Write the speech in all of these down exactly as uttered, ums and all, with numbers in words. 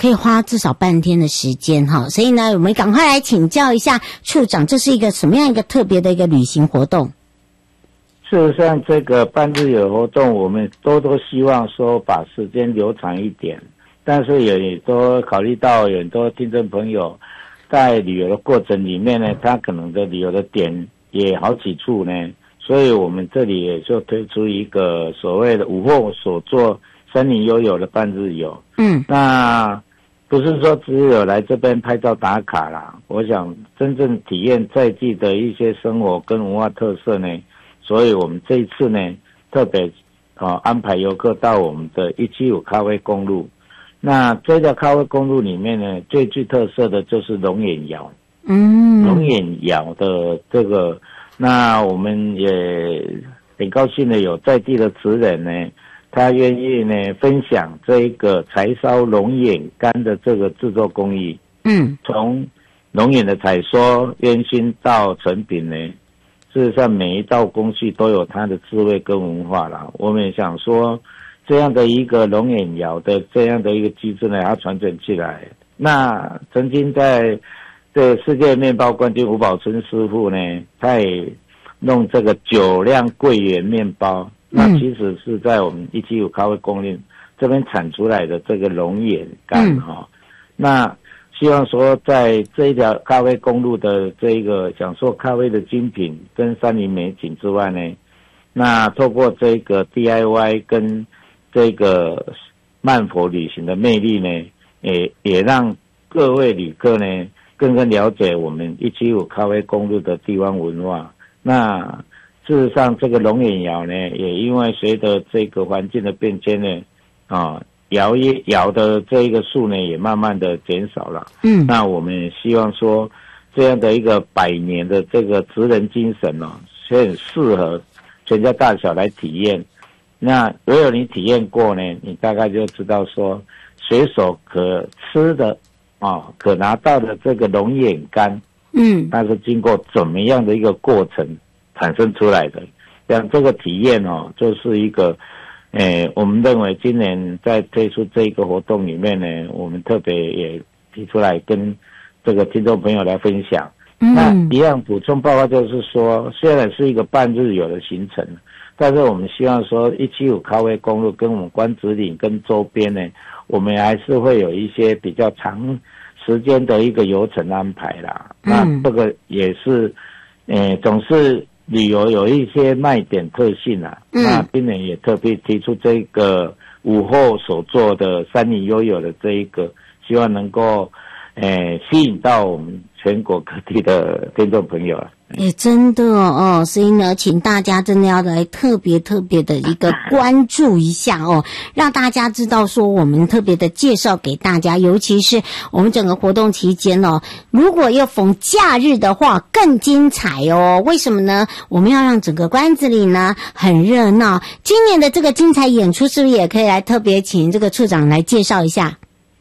可以花至少半天的时间哈。所以呢，我们赶快来请教一下处长，这是一个什么样一个特别的一个旅行活动？ 事实上，这个半日游活动，我们多多希望说把时间留长一点，但是也都考虑到有很多听众朋友在旅游的过程里面呢，他可能的旅游的点也好几处呢，所以我们这里也就推出一个所谓的午后所做森林悠游的半日游。嗯，那不是说只有来这边拍照打卡啦，我想真正体验在地的一些生活跟文化特色呢。所以我们这一次呢，特别啊安排游客到我们的一七五咖啡公路。那这条咖啡公路里面呢，最具特色的就是龙眼窑。嗯，龙眼窑的这个，那我们也很高兴的有在地的职人呢，他愿意呢分享这个柴烧龙眼干的这个制作工艺。嗯，从龙眼的采收、烟熏到成品呢。事实上，每一道工序都有它的智慧跟文化啦。我们也想说，这样的一个龙眼窑的这样的一个机制呢，要传承起来。那曾经在这世界面包冠军吴宝春师傅呢，他也弄这个酒酿桂圆面包，那其实是在我们一七五咖啡公路这边产出来的这个龙眼干哈、哦。那希望说，在这一条咖啡公路的这个享受咖啡的精品跟山林美景之外呢，那透过这个 D I Y 跟这个慢佛旅行的魅力呢，也也让各位旅客呢更更了解我们一七五咖啡公路的地方文化。那事实上，这个龙眼窑呢，也因为随着这个环境的变迁呢，啊。窑业窑的这一个数呢，也慢慢的减少了。嗯，那我们也希望说，这样的一个百年的这个职人精神哦，是很适合全家大小来体验。那唯有你体验过呢，你大概就知道说，随手可吃的啊、哦，可拿到的这个龙眼干，嗯，它是经过怎么样的一个过程产生出来的？像这个体验哦，就是一个。诶，我们认为今年在推出这个活动里面呢，我们特别也提出来跟这个听众朋友来分享。嗯、那一样补充报告就是说，虽然是一个半日游的行程，但是我们希望说一七五咖啡公路跟我们关子岭跟周边呢，我们还是会有一些比较长时间的一个游程安排啦。嗯、那这个也是，诶，总是。旅游有一些卖点特性啊，嗯、那今年也特别提出这个午后所做的山林悠游的这一个，希望能够，诶、呃、吸引到我们全国各地的听众朋友啊。 也真的哦，所以呢，请大家真的要来特别特别的一个关注一下哦，让大家知道说我们特别的介绍给大家，尤其是我们整个活动期间哦，如果要逢假日的话更精彩哦。为什么呢？我们要让整个关子岭呢很热闹。今年的这个精彩演出是不是也可以来特别请这个处长来介绍一下？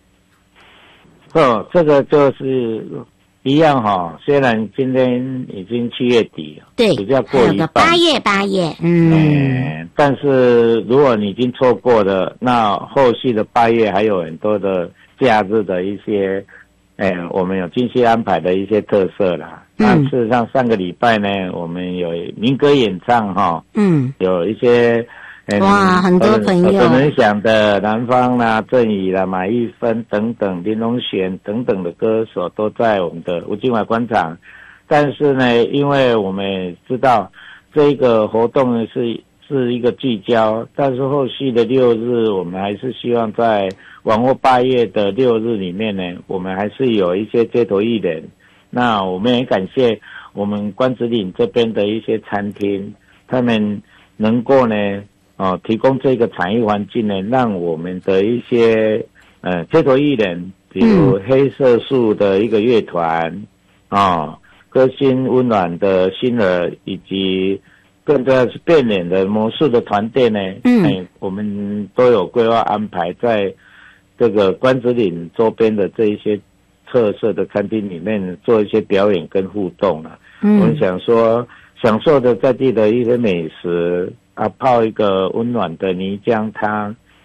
哦，这个就是一样哈、哦，虽然今天已经七月底了， 对， 比较过一半， 八月八月，嗯、 呃，但是如果你已经错过了，那后续的八月还有很多的假日的一些，哎，我们有精心安排的一些特色啦。嗯、那事实上上个礼拜呢，我们有民歌演唱哈、哦，嗯，有一些。 哇，很多朋友， 耳熟能详的南方啦、郑宇啦、马玉芬等等、林隆璇等等的歌手都在我们的吴金华广场。但是呢，因为我们知道这个活动呢是是一个聚焦，但是后续的六日，我们还是希望在往后八月的六日里面呢，我们还是有一些街头艺人。那我们也感谢我们关子岭这边的一些餐厅，他们能够呢。哦，提供这个产业环境呢，让我们的一些呃街头艺人，比如黑色素的一个乐团，啊、嗯，歌星温暖的星儿，以及更重要是变脸的魔术的团队呢，嗯、哎，我们都有规划安排在这个关子岭周边的这一些特色的餐厅里面做一些表演跟互动了。嗯，我们想说享受着在地的一些美食。啊，泡一个温暖的泥浆汤，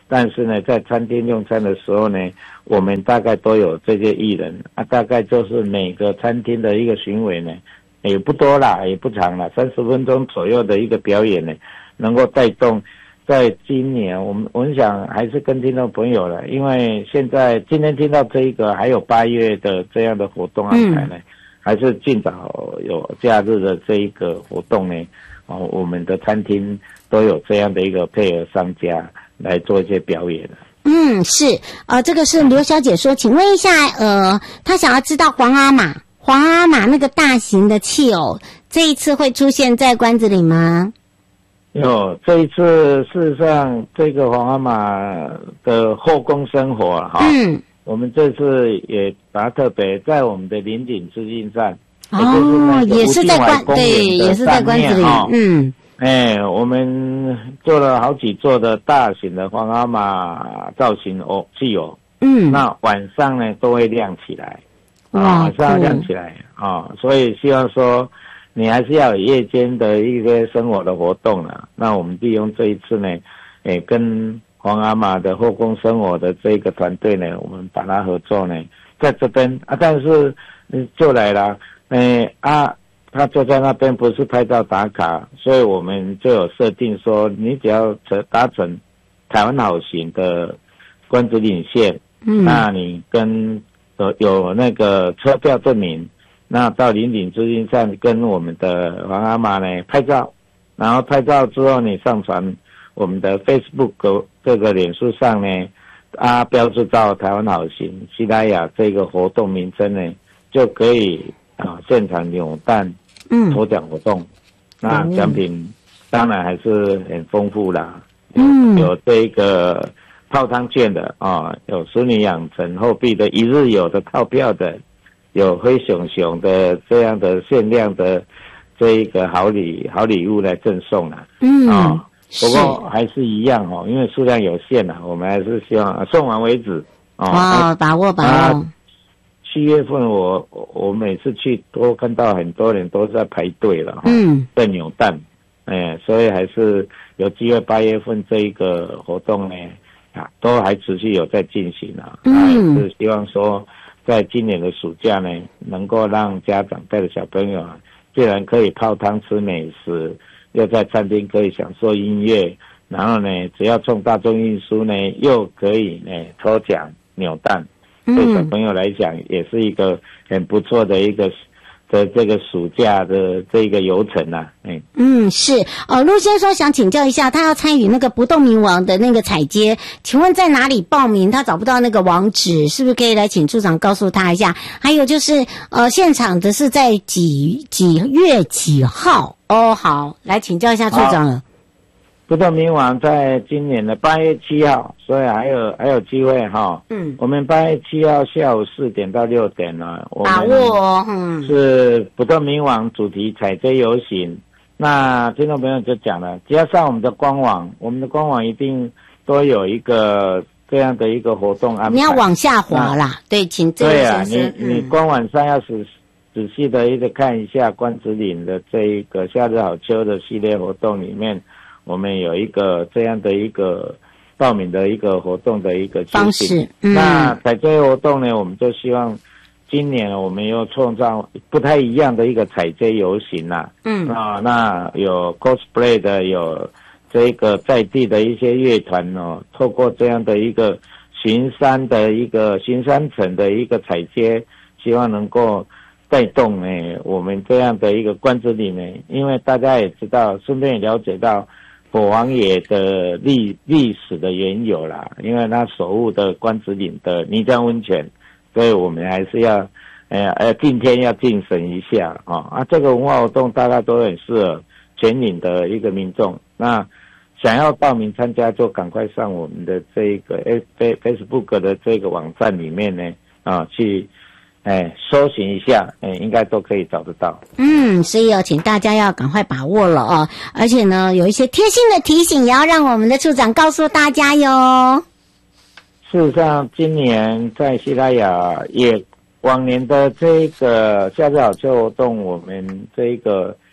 但是呢，在餐厅用餐的时候呢，我们大概都有这些艺人啊，大概就是每个餐厅的一个巡回呢，也不多啦，也不长啦，三十分钟左右的一个表演呢，能够带动。在今年，我们我们想还是跟听众朋友了，因为现在今天听到这一个，还有八月的这样的活动安排呢，嗯、还是尽早有假日的这一个活动呢。哦，我们的餐厅都有这样的一个配合商家来做一些表演。 嗯，是，呃，这个是刘小姐说，请问一下，呃，她想要知道皇阿玛，皇阿玛那个大型的器偶，这一次会出现在关子岭吗？ 有，这一次事实上这个皇阿玛的后宫生活哈，嗯，我们这次也把它特别在我们的林顶资讯站， 哦，也是在关，对，也是在关子岭，嗯， 哎，我们做了好几座的大型的皇阿玛造型偶器偶，嗯，那晚上呢都会亮起来，啊，晚上亮起来啊，所以希望说。你还是要有夜间的一个生活的活动啦。那我们利用这一次呢，诶，跟皇阿玛的后宫生活的这个团队呢，我们把它合作呢，在这边啊，但是就来了，诶啊，他就在那边不是拍照打卡，所以我们就有设定说，你只要搭乘台湾好行的关子岭线，嗯，那你跟有有那个车票证明。那到林顶资讯站跟我们的皇阿玛呢拍照，然后拍照之后你上传我们的 Facebook 这个脸书上呢，啊标志到台湾好行西拉雅这个活动名称呢，就可以啊现场扭蛋抽奖活动，嗯、那奖品当然还是很丰富啦，嗯，有这个泡汤券的啊，有淑女养成后壁的一日游的套票的。有灰熊熊的这样的限量的这一个好礼好礼物来赠送啦，嗯啊、哦，不过还是一样哦，因为数量有限啦，我们还是希望送完为止哦。 哇，把握把握。 七月份我我每次去都看到很多人都在排队了，嗯，在扭蛋，哎，所以还是有机会八月份这一个活动呢，啊，都还持续有在进行啊，嗯，是希望说。在今年的暑假呢，能够让家长带着小朋友啊，既然可以泡汤吃美食，又在餐厅可以享受音乐，然后呢，只要乘大众运输呢，又可以呢抽奖扭蛋，对小朋友来讲也是一个很不错的一个的这个暑假的这个游程啊，嗯嗯是哦，陆先生想请教一下，他要参与那个不动明王的那个彩街，请问在哪里报名？他找不到那个网址，是不是可以来请处长告诉他一下？还有就是呃，现场的是在几几月几号？哦，好，来请教一下处长了。 不动明王在今年的八月七号，所以还有还有机会哈。嗯，我们八月七号下午四点到六点呢， 把握哦。嗯， 是不动明王主题彩街游行。那听众朋友就讲了，只要上我们的官网，我们的官网一定都有一个这样的一个活动安排。 你要往下滑啦，对，请这位先生。对啊，你你官网上要仔仔细的一个看一下关子岭的这一个夏日好秋的系列活动里面。我们有一个这样的一个报名的一个活动的一个方式，嗯、 那彩街活动呢，我们就希望今年我们又创造不太一样的一个彩街游行啦，嗯啊，那有 cosplay 的，有这个在地的一些乐团哦，透过这样的一个巡山的一个巡山城的一个彩街，希望能够带动呢我们这样的一个关子岭呢，因为大家也知道，顺便也了解到。火王爷的历历史的缘由啦，因为他守护的关子岭的泥浆温泉，所以我们还是要，呃呃，敬天要敬神一下啊、哦、啊！这个文化活动大家都很适合全岭的一个民众。那想要报名参加，就赶快上我们的这个 Facebook 的这个网站里面呢啊去。哎，搜寻一下，哎，应该都可以找得到。 嗯，所以要请大家要赶快把握了哦。而且呢，有一些贴心的提醒，也要让我们的处长告诉大家哟。 事实上，今年在西拉雅也往年的这个夏日好秋活动，我们这个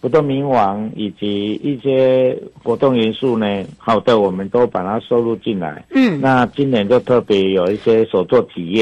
不动明王以及一些活动元素呢，好的，我们都把它收入进来。 嗯， 那今年就特别有一些手作体验。